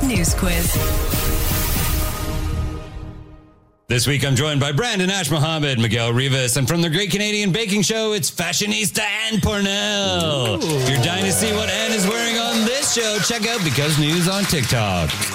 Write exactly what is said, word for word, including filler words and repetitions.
News Quiz. This week I'm joined by Brandon Ash Mohammed, Miguel Rivas, and from the Great Canadian Baking Show, it's fashionista Anne Pornell. If you're dying to see what Anne is wearing on this show, check out Because News on TikTok.